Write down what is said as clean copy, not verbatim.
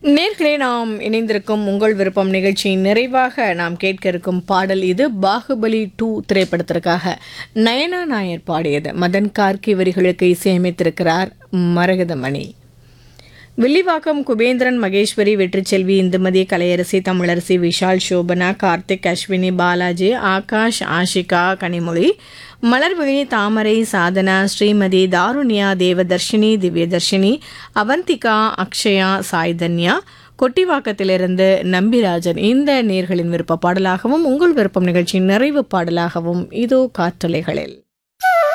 நேர்களே, நாம் இணைந்திருக்கும் உங்கள் விருப்பம் நிகழ்ச்சியின் நிறைவாக நாம் கேட்க இருக்கும் பாடல் இது. பாகுபலி 2 திரைப்படத்திற்காக நயனா நாயர் பாடியது. மதன் கார்கி வரிகளுக்கு இசையமைத்திருக்கிறார் மரகதமணி. வில்லிவாக்கம் குபேந்திரன், மகேஸ்வரி, வெற்றிச்செல்வி, இந்துமதி, கலையரசி, தமிழரசி, விஷால், சோபனா, கார்த்திக், அஸ்வினி, பாலாஜி, ஆகாஷ், ஆஷிகா, கனிமொழி, மலர்விழி, தாமரை, சாதனா, ஸ்ரீமதி, தாருண்யா, தேவதர்ஷினி, திவ்யதர்ஷினி, அவந்திகா, அக்ஷயா, சாய்தன்யா, கொட்டிவாக்கத்திலிருந்து நம்பிராஜன், இந்த நேர்களின் விருப்ப பாடலாகவும் உங்கள் விருப்பம் நிகழ்ச்சியின் நிறைவு பாடலாகவும் இதோ காற்றலைகளில்.